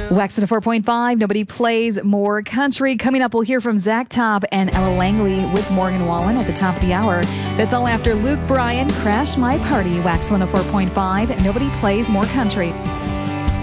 Wax at a 4.5. Nobody plays more country. Coming up, we'll hear from Zach Top and Ella Langley with Morgan Wallen at the top of the hour. That's all after Luke Bryan, Crash My Party. Wax 104.5. Nobody plays more country.